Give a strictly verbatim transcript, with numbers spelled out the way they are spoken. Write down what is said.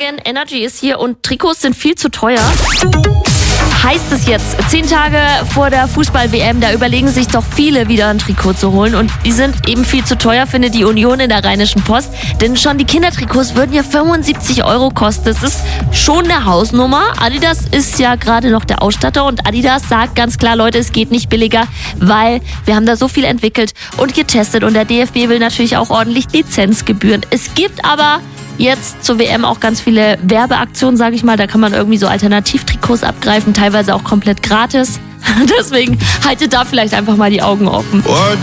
Bayern Energy ist hier und Trikots sind viel zu teuer. Heißt es jetzt, zehn Tage vor der Fußball-W M, da überlegen sich doch viele wieder ein Trikot zu holen und die sind eben viel zu teuer, findet die Union in der Rheinischen Post, denn schon die Kindertrikots würden ja fünfundsiebzig Euro kosten. Das ist schon eine Hausnummer. Adidas ist ja gerade noch der Ausstatter und Adidas sagt ganz klar, Leute, es geht nicht billiger, weil wir haben da so viel entwickelt und getestet und der D F B will natürlich auch ordentlich Lizenzgebühren. Es gibt aber jetzt zur W M auch ganz viele Werbeaktionen, sage ich mal. Da kann man irgendwie so Alternativtrikots abgreifen, teilweise auch komplett gratis. Deswegen haltet da vielleicht einfach mal die Augen offen.